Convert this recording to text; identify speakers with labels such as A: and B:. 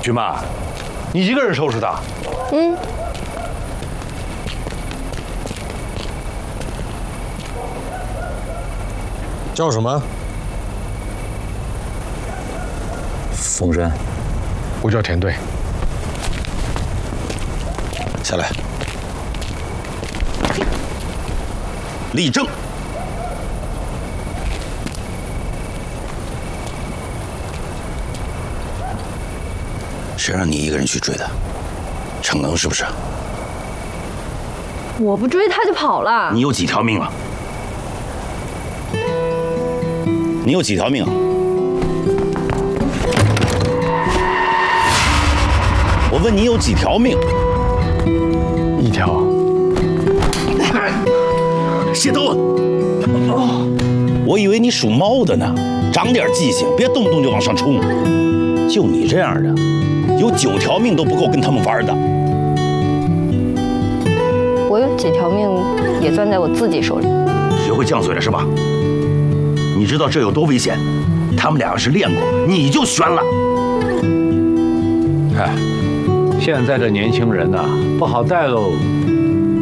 A: 徐妈，你一个人收拾的？
B: 嗯。
C: 叫什么？
D: 凤山。
A: 我叫田队。
D: 下来。立正。谁让你一个人去追的？逞能是不是？
B: 我不追他就跑了。
D: 你有几条命啊？你有几条命啊？我问你有几条命
A: ？1条。
D: 歇刀！我以为你属猫的呢，长点记性，别动不动就往上冲。就你这样的，有9条命都不够跟他们玩的。
B: 我有几条命也攥在我自己手里。
D: 学会犟嘴了是吧？你知道这有多危险？他们俩要是练过，你就悬了。
A: 哎，现在这年轻人呐，不好带喽。